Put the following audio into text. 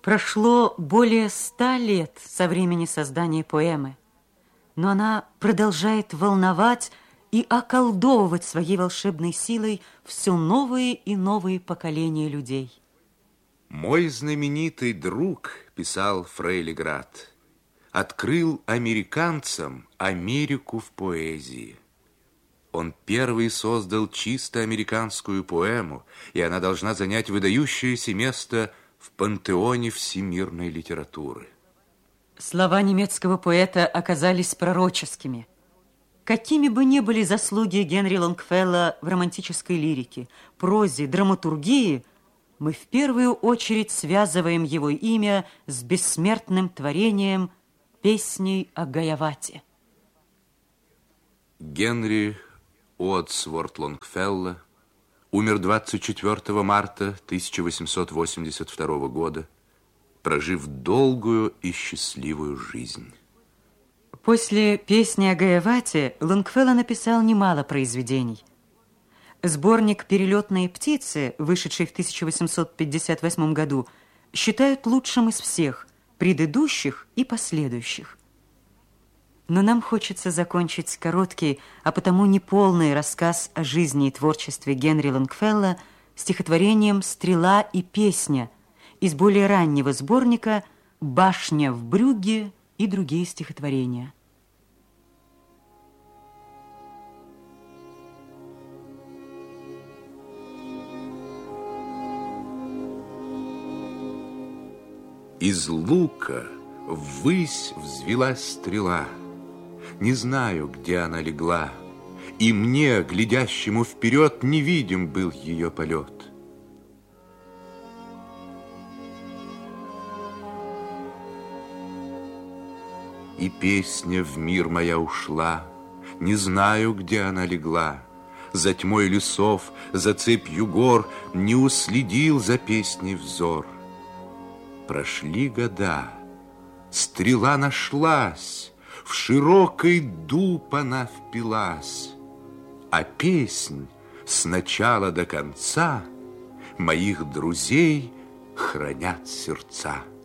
Прошло более 100 лет со времени создания поэмы, но она продолжает волновать и околдовывать своей волшебной силой все новые и новые поколения людей. «Мой знаменитый друг, — писал Фрейлиград, — открыл американцам Америку в поэзии. Он первый создал чисто американскую поэму, и она должна занять выдающееся место в пантеоне всемирной литературы». Слова немецкого поэта оказались пророческими. Какими бы ни были заслуги Генри Лонгфелло в романтической лирике, прозе, драматургии, мы в первую очередь связываем его имя с бессмертным творением «Песней о Гаявате». Генри Уодсворт Лонгфелло умер 24 марта 1882 года, прожив долгую и счастливую жизнь. После «Песни о Гаявате» Лонгфелло написал немало произведений. Сборник «Перелетные птицы», вышедший в 1858 году, считают лучшим из всех, предыдущих и последующих. Но нам хочется закончить короткий, а потому неполный рассказ о жизни и творчестве Генри Лонгфелло стихотворением «Стрела и песня» из более раннего сборника «Башня в Брюгге» и другие стихотворения. Из лука ввысь взвилась стрела. Не знаю, где она легла, и мне, глядящему вперед, невидим был ее полет. И песня в мир моя ушла, не знаю, где она легла. За тьмой лесов, за цепью гор не уследил за песней взор. Прошли года, стрела нашлась, в широкий дуб она впилась, а песнь с начала до конца моих друзей хранят сердца.